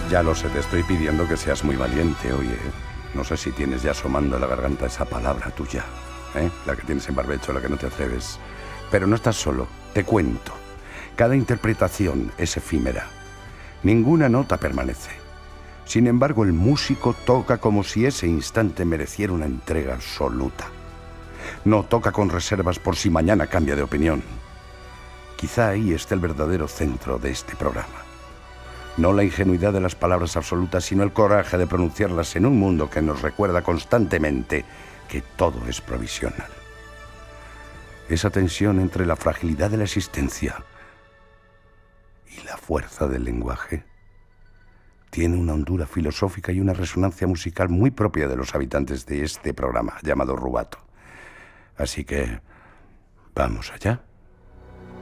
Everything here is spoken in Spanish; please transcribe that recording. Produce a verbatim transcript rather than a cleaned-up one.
Ya lo sé, te estoy pidiendo que seas muy valiente, oye. No sé si tienes ya asomando en la garganta esa palabra tuya, ¿eh? La que tienes en barbecho, la que no te atreves. Pero no estás solo, te cuento. Cada interpretación es efímera. Ninguna nota permanece. Sin embargo, el músico toca como si ese instante mereciera una entrega absoluta. No toca con reservas por si mañana cambia de opinión. Quizá ahí esté el verdadero centro de este programa. No la ingenuidad de las palabras absolutas, sino el coraje de pronunciarlas en un mundo que nos recuerda constantemente que todo es provisional. Esa tensión entre la fragilidad de la existencia y la fuerza del lenguaje tiene una hondura filosófica y una resonancia musical muy propia de los habitantes de este programa llamado Rubato. Así que, vamos allá.